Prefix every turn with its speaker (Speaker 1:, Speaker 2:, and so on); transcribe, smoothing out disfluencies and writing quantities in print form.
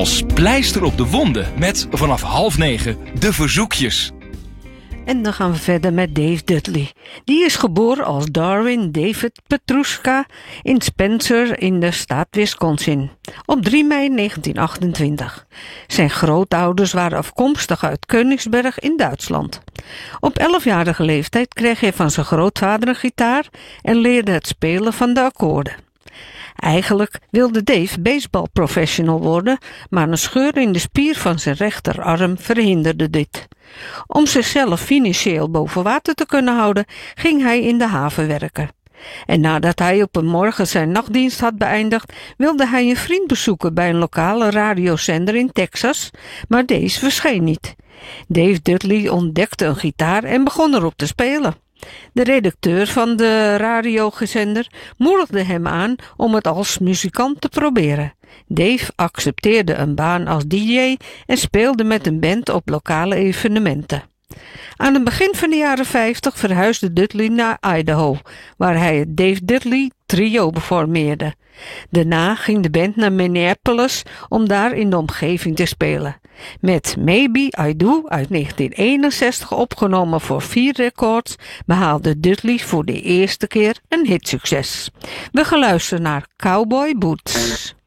Speaker 1: als pleister op de wonden met vanaf 8:30 de verzoekjes.
Speaker 2: En dan gaan we verder met Dave Dudley. Die is geboren als Darwin David Petruska in Spencer in de staat Wisconsin op 3 mei 1928. Zijn grootouders waren afkomstig uit Königsberg in Duitsland. Op 11-jarige leeftijd kreeg hij van zijn grootvader een gitaar en leerde het spelen van de akkoorden. Eigenlijk wilde Dave baseballprofessional worden, maar een scheur in de spier van zijn rechterarm verhinderde dit. Om zichzelf financieel boven water te kunnen houden, ging hij in de haven werken. En nadat hij op een morgen zijn nachtdienst had beëindigd, wilde hij een vriend bezoeken bij een lokale radiozender in Texas, maar deze verscheen niet. Dave Dudley ontdekte een gitaar en begon erop te spelen. De redacteur van de radiozender moedigde hem aan om het als muzikant te proberen. Dave accepteerde een baan als DJ en speelde met een band op lokale evenementen. Aan het begin van de jaren 50 verhuisde Dudley naar Idaho, waar hij het Dave Dudley Trio formeerde. Daarna ging de band naar Minneapolis om daar in de omgeving te spelen. Met Maybe I Do uit 1961 opgenomen voor 4 records behaalde Dudley voor de eerste keer een hitsucces. We gaan luisteren naar Cowboy Boots.